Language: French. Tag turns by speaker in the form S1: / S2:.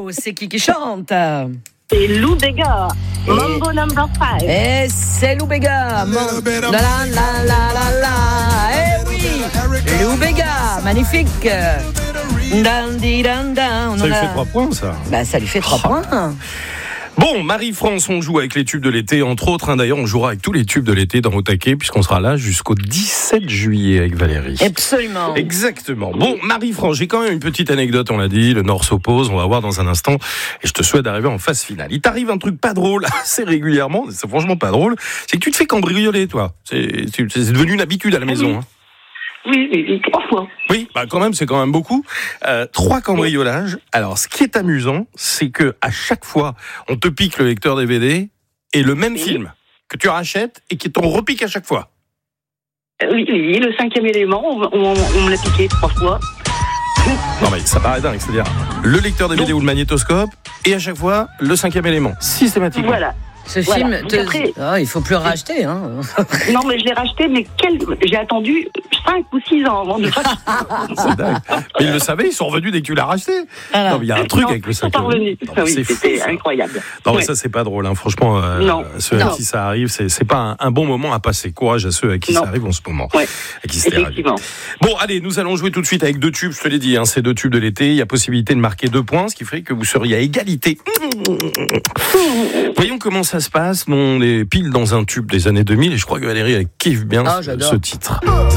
S1: c'est qui chante?
S2: C'est Lou Bega, Mambo Number 5.
S1: Et c'est Lou Bega. La la la la la la. Eh oui, Lou Bega, magnifique. Dan, di, dan, dan.
S3: Ça lui fait 3 points, ça.
S1: Bah, ça lui fait 3 points.
S3: Bon, Marie-France, on joue avec les tubes de l'été, entre autres. D'ailleurs, on jouera avec tous les tubes de l'été dans Au Taquet, puisqu'on sera là jusqu'au 17 juillet avec Valérie.
S1: Absolument.
S3: Exactement. Bon, Marie-France, j'ai quand même une petite anecdote, on l'a dit. Le Nord s'oppose, on va voir dans un instant. Et je te souhaite d'arriver en phase finale. Il t'arrive un truc pas drôle, assez régulièrement, c'est franchement pas drôle. C'est que tu te fais cambrioler, toi. C'est devenu une habitude à la maison. Hein.
S2: Oui, 3 fois.
S3: Oui, bah quand même, c'est quand même beaucoup. 3 cambriolages. Alors, ce qui est amusant, c'est que à chaque fois, on te pique le lecteur DVD et le même film que tu rachètes et qui t'en repique à chaque fois.
S2: Oui, le 5e élément, on me l'a piqué 3 fois.
S3: Non mais ça paraît dingue, c'est-à-dire le lecteur DVD ou le magnétoscope et à chaque fois le 5e élément, systématiquement.
S2: Voilà.
S1: Ce film, il faut plus le racheter. Hein.
S2: Non, mais je l'ai racheté, mais j'ai attendu 5 ou 6 ans avant de
S3: C'est dingue. Mais ils le savaient, ils sont revenus dès que tu l'as racheté.
S2: Voilà.
S3: Non, mais il y a un truc avec le 5e.
S2: Oui, c'était incroyable.
S3: Non, mais ça, c'est pas drôle. Hein. Franchement, ceux à qui ça arrive, c'est pas un bon moment à passer. Courage à ceux à qui ça arrive en ce moment.
S2: Ouais.
S3: À qui c'était arrivé. Bon, allez, nous allons jouer tout de suite avec 2 tubes. Je te l'ai dit, hein, c'est 2 tubes de l'été. Il y a possibilité de marquer 2 points, ce qui ferait que vous seriez à égalité. Voyons comment ça se passe. On est pile dans un tube des années 2000 et je crois que Valérie elle kiffe bien ce titre.